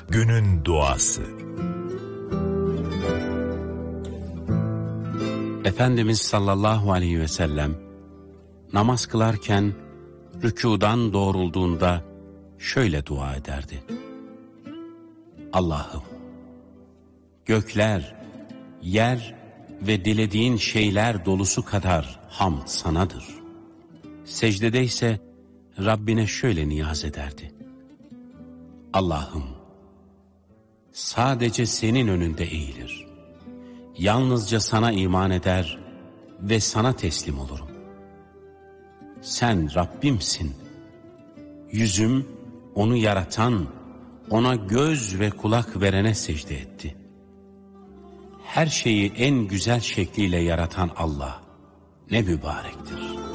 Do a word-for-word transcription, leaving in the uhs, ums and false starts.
Günün duası. Efendimiz sallallahu aleyhi ve sellem namaz kılarken rükûdan doğrulduğunda şöyle dua ederdi: Allah'ım, gökler, yer ve dilediğin şeyler dolusu kadar hamd sanadır. Secdede ise Rabbine şöyle niyaz ederdi: Allah'ım, sadece senin önünde eğilir. Yalnızca sana iman eder ve sana teslim olurum. Sen Rabbimsin. Yüzüm onu yaratan, ona göz ve kulak verene secde etti. Her şeyi en güzel şekliyle yaratan Allah ne mübarektir.